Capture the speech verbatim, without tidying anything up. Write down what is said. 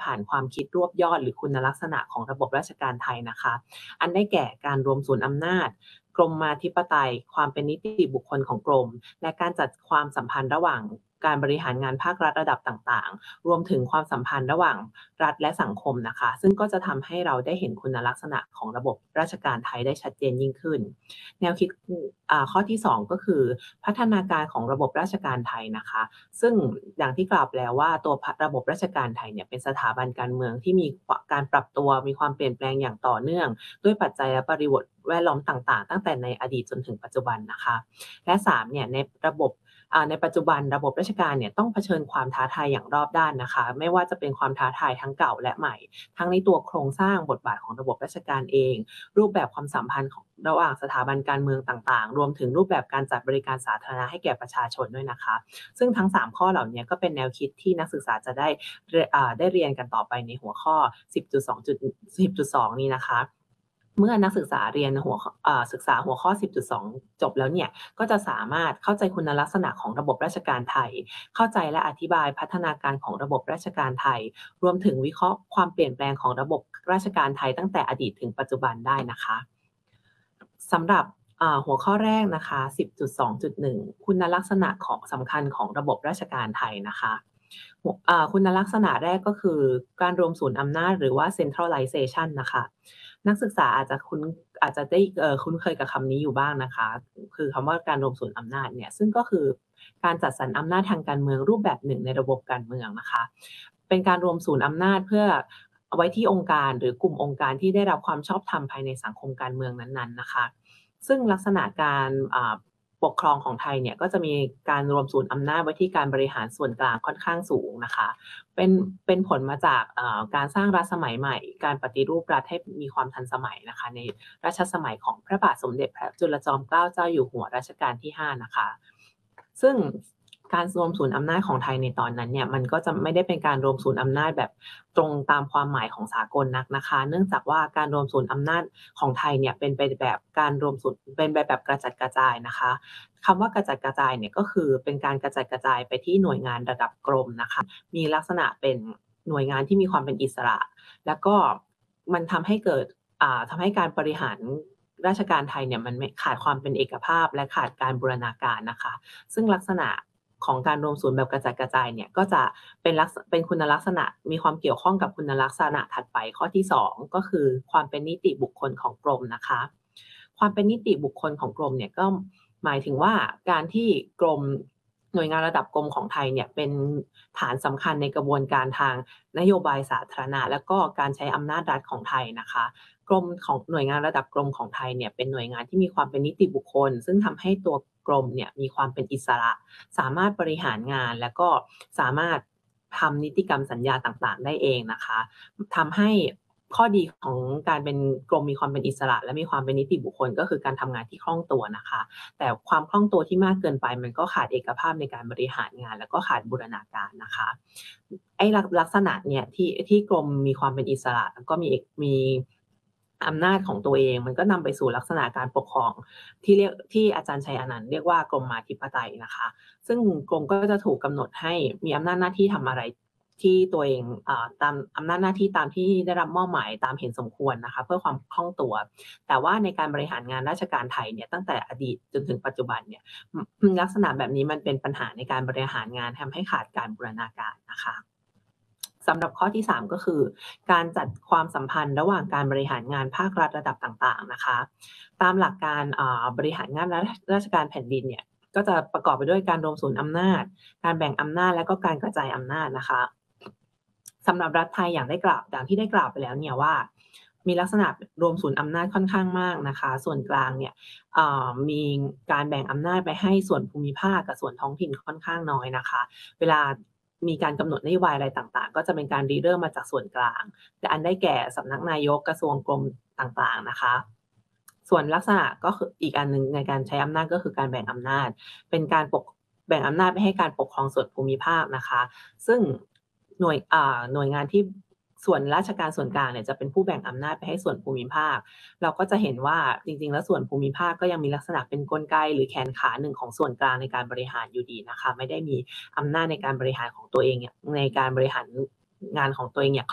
ฐานความคิดรวบยอดหรือคุณลักษณะของระบบราชการไทยนะคะอันได้แก่การรวมศูนย์อำนาจกรมมาธิปไตยความเป็นนิติบุคคลของกรมและการจัดความสัมพันธ์ระหว่างการบริหารงานภาครัฐระดับต่างๆรวมถึงความสัมพันธ์ระหว่างรัฐและสังคมนะคะซึ่งก็จะทำให้เราได้เห็นคุณลักษณะของระบบราชการไทยได้ชัดเจนยิ่งขึ้นแนวคิดอ่าข้อที่สองก็คือพัฒนาการของระบบราชการไทยนะคะซึ่งอย่างที่กล่าวไปแล้วว่าตัวระบบราชการไทยเนี่ยเป็นสถาบันการเมืองที่มีการปรับตัวมีความเปลี่ยนแปลงอย่างต่อเนื่องด้วยปัจจัยและบริบทแวดล้อมต่างๆตั้งแต่ในอดีตจนถึงปัจจุบันนะคะและสามเนี่ยในระบบอ่าในปัจจุบันระบบราชการเนี่ยต้องเผชิญความท้าทายอย่างรอบด้านนะคะไม่ว่าจะเป็นความท้าทายทั้งเก่าและใหม่ทั้งในตัวโครงสร้างบทบาทของระบบราชการเองรูปแบบความสัมพันธ์ของระหว่างสถาบันการเมืองต่างๆรวมถึงรูปแบบการจัดบริการสาธารณะให้แก่ประชาชนด้วยนะคะซึ่งทั้งสามข้อเหล่านี้ก็เป็นแนวคิดที่นักศึกษาจะได้อ่าได้เรียนกันต่อไปในหัวข้อ สิบจุดสอง สิบจุดสอง นี้นะคะเมื่อนักศึกษาเรียนหัวอ่าศึกษาหัวข้อ สิบจุดสอง จบแล้วเนี่ยก็จะสามารถเข้าใจคุณลักษณะของระบบราชการไทยเข้าใจและอธิบายพัฒนาการของระบบราชการไทยรวมถึงวิเคราะห์ความเปลี่ยนแปลงของระบบราชการไทยตั้งแต่อดีตถึงปัจจุบันได้นะคะสำหรับอ่าหัวข้อแรกนะคะ สิบจุดสองจุดหนึ่ง คุณลักษณะของสำคัญของระบบราชการไทยนะคะหัวอ่าคุณลักษณะแรกก็คือการรวมศูนย์อำนาจหรือว่า centralization นะคะนักศึกษาอาจจะคุ้นอาจจะได้เอ่อคุ้นเคยกับคำนี้อยู่บ้างนะคะคือคำว่าการรวมศูนย์อำนาจเนี่ยซึ่งก็คือการจัดสรรอำนาจทางการเมืองรูปแบบหนึ่งในระบบการเมืองนะคะเป็นการรวมศูนย์อำนาจเพื่อเอาไว้ที่องค์การหรือกลุ่มองค์การที่ได้รับความชอบธรรมภายในสังคมการเมืองนั้นๆนะคะซึ่งลักษณะการอ่าปกครองของไทยเนี่ยก็จะมีการรวมศูนย์อำนาจไว้ที่การบริหารส่วนกลางค่อนข้างสูงนะคะเป็นเป็นผลมาจากเอ่อการสร้างรัฐสมัยใหม่การปฏิรูปรัฐให้มีความทันสมัยนะคะในรัชสมัยของพระบาทสมเด็จพระจุลจอมเกล้าเจ้าอยู่หัวรัชกาลที่ห้านะคะซึ่งการรวมศูนย์อำนาจของไทยในตอนนั้นเนี่ยมันก็จะไม่ได้เป็นการรวมศูนย์อำนาจแบบตรงตามความหมายของสากลนักนะคะเนื่องจากว่าการรวมศูนย์อำนาจของไทยเนี่ยเป็นไปแบบการรวมศูนย์เป็นไปแบบกระจัดกระจายนะคะคำว่ากระจัดกระจายเนี่ยก็คือเป็นการกระจัดกระจายไปที่หน่วยงานระดับกรมนะคะมีลักษณะเป็นหน่วยงานที่มีความเป็นอิสระแล้วก็มันทำให้เกิดอ่าทำให้การบริหารราชการไทยเนี่ยมันไม่ขาดความเป็นเอกภาพและขาดการบูรณาการนะคะซึ่งลักษณะของการรวมศูนย์แบบกระจัดกระจายเนี่ยก็จะเป็นลักษเป็นคุณลักษณะมีความเกี่ยวข้องกับคุณลักษณะถัดไปข้อที่สองก็คือความเป็นนิติบุคคลของกรมนะคะความเป็นนิติบุคคลของกรมเนี่ยก็หมายถึงว่าการที่กรมหน่วยงานระดับกรมของไทยเนี่ยเป็นฐานสำคัญในกระบวนการทางนโยบายสาธารณะและก็การใช้อำนาจรัฐของไทยนะคะกรมของหน่วยงานระดับกรมของไทยเนี่ยเป็นหน่วยงานที่มีความเป็นนิติบุคคลซึ่งทำให้ตัวกรมเนี่ยมีความเป็นอิสระสามารถบริหารงานและก็สามารถทำนิติกรรมสัญญาต่างๆได้เองนะคะทำให้ข้อดีของการเป็นกรมมีความเป็นอิสระและมีความเป็นนิติบุคคลก็คือการทำงานที่คล่องตัวนะคะแต่ความคล่องตัวที่มากเกินไปมันก็ขาดเอกภาพในการบริหารงานแล้วก็ขาดบูรณาการนะคะไอ้ลักษณะเนี่ยที่ที่กรมมีความเป็นอิสระแล้วก็มีเอกมีอำนาจของตัวเองมันก็นำไปสู่ลักษณะการปกครองที่เรียกที่อาจารย์ชัยอนันต์เรียกว่ากรมมาธิปไตยนะคะซึ่งกรมก็จะถูกกำหนดให้มีอำนาจหน้าที่ทำอะไรที่ตัวเองอ่าตามอำนาจหน้าที่ตามที่ได้รับมอบหมายตามเห็นสมควรนะคะเพื่อความคล่องตัวแต่ว่าในการบริหารงานราชการไทยเนี่ยตั้งแต่อดีตจนถึงปัจจุบันเนี่ยลักษณะแบบนี้มันเป็นปัญหาในการบริหารงานทำให้ขาดการบูรณาการนะคะสำหรับข้อที่สามก็คือการจัดความสัมพันธ์ระหว่างการบริหารงานภาครัฐระดับต่างๆนะคะตามหลักการอ่าบริหารงานราชการแผ่นดินเนี่ยก็จะประกอบไปด้วยการรวมศูนย์อำนาจการแบ่งอำนาจและก็การกระจายอำนาจนะคะสำหรับรัฐไทยอย่างได้กล่าวอย่างที่ได้กล่าวไปแล้วเนี่ยว่ามีลักษณะรวมศูนย์อำนาจค่อนข้างมากนะคะส่วนกลางเนี่ยอ่ามีการแบ่งอำนาจไปให้ส่วนภูมิภาคกับส่วนท้องถิ่นค่อนข้างน้อยนะคะเวลามีการกำหนดนโยบายอะไรต่างๆก็จะเป็นการริเริ่มมาจากส่วนกลางแต่อันได้แก่สำนักนายกกระทรวงกรมต่างๆนะคะส่วนลักษณะก็คืออีกอันหนึ่งในการใช้อำนาจก็คือการแบ่งอำนาจเป็นการปกแบ่งอำนาจไปให้การปกครองส่วนภูมิภาคนะคะซึ่งหน่วยอ่าหน่วยงานที่ส่วนราชการส่วนกลางเนี่ยจะเป็นผู้แบ่งอำนาจไปให้ส่วนภูมิภาคเราก็จะเห็นว่าจริงๆแล้วส่วนภูมิภาคก็ยังมีลักษณะเป็นกลไกหรือแขนขาหนึ่งของส่วนกลางในการบริหารอยู่ดีนะคะไม่ได้มีอำนาจในการบริหารของตัวเองเนี่ยในการบริหารงานของตัวเองอย่าง